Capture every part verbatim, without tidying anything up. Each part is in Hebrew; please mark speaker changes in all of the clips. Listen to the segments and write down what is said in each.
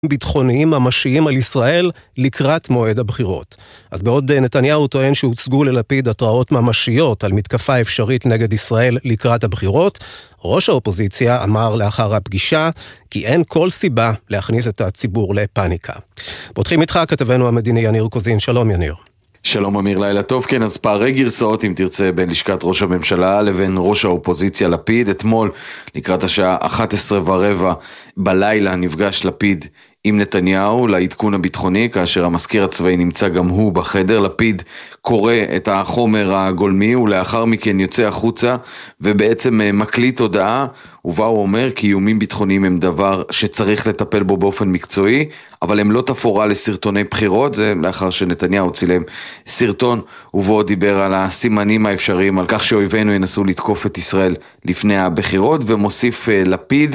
Speaker 1: ביטחוניים ממשיים על ישראל לקראת מועד הבחירות. אז בעוד נתניהו טוען שהוצגו ללפיד התראות ממשיות על מתקפה אפשרית נגד ישראל לקראת הבחירות, ראש האופוזיציה אמר לאחר הפגישה כי אין כל סיבה להכניס את הציבור לפאניקה. פותחים איתך כתבנו המדיני יניר קוזין. שלום יניר.
Speaker 2: שלום אמיר, לילה טוב. כן, אז פערי גרסאות אם תרצה בין לשכת ראש הממשלה לבין ראש האופוזיציה לפיד. אתמול לקראת השעה אחת עשרה ורבע בלילה נפגש לפיד עם נתניהו לעדכון הביטחוני, כאשר המזכיר הצבאי נמצא גם הוא בחדר. לפיד קורא את החומר הגולמי ולאחר מכן יוצא החוצה ובעצם מקליט הודעה ובה הוא אומר כי איומים ביטחוניים הם דבר שצריך לטפל בו באופן מקצועי, אבל הם לא תפורה לסרטוני בחירות. זה לאחר שנתניהו צילם סרטון ובו דיבר על הסימנים האפשריים על כך שאויבינו ינסו לתקוף את ישראל לפני הבחירות, ומוסיף לפיד: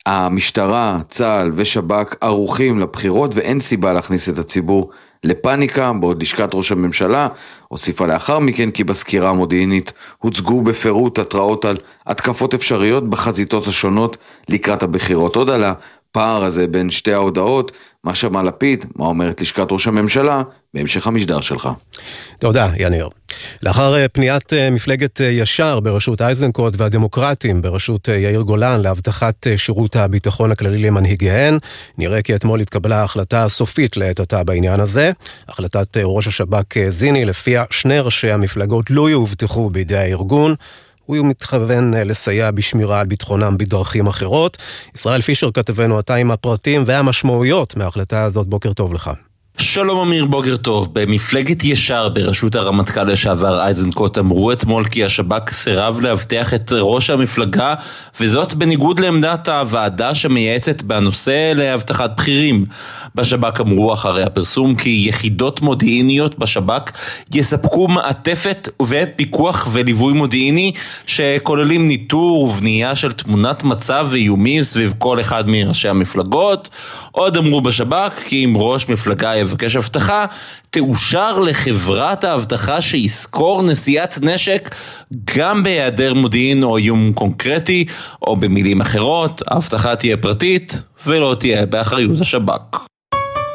Speaker 2: המשטרה, צה"ל ושב"כ ערוכים לבחירות ואין סיבה להכניס את הציבור לפאניקה. בעוד לשכת ראש הממשלה הוסיפה לאחר מכן כי בסקירה המודיעינית הוצגו בפירוט התראות על התקפות אפשריות בחזיתות השונות לקראת הבחירות. עוד על הפער הזה בין שתי ההודעות, מה שמע לפיד, מה אומרת לשכת ראש הממשלה, בהמשך המשדר שלך.
Speaker 1: תודה יניר. לאחר פניית מפלגת ישר בראשות איזנקוט והדמוקרטים בראשות יאיר גולן להבטחת שירות הביטחון הכללי למנהיגיהן, נראה כי אתמול התקבלה ההחלטה הסופית לעת עתה בעניין הזה. החלטת ראש השב"כ זיני לפיה שני ראשי המפלגות לא יובטחו בידי הארגון, הוא מתכוון לסייע בשמירה על ביטחונם בדרכים אחרות. ישראל פישר כתבנו אתה עם הפרטים והמשמעויות מההחלטה הזאת. בוקר טוב לך.
Speaker 3: שלום אמיר, בוקר טוב. במפלגת ישר בראשות הרמטכ"ל לשעבר איזנקוט אמרו אתמול כי השב"כ סירב להבטיח את ראש המפלגה, וזאת בניגוד לעמדת הוועדה שמייעצת בנושא להבטחת בכירים. בשב"כ אמרו אחרי הפרסום כי יחידות מודיעיניות בשב"כ יספקו מעטפת ופיקוח וליווי מודיעיני שכוללים ניטור ובנייה של תמונת מצב ואיומי סביב כל אחד מראשי המפלגות. עוד אמרו בשב"כ כי אם ראש מפלגה יבקש הבטחה, תאושר לחברת ההבטחה שיזכור נשיאת נשק גם בהיעדר מודיעין או איום קונקרטי, או במילים אחרות, ההבטחה תהיה פרטית ולא תהיה באחריות השב"כ.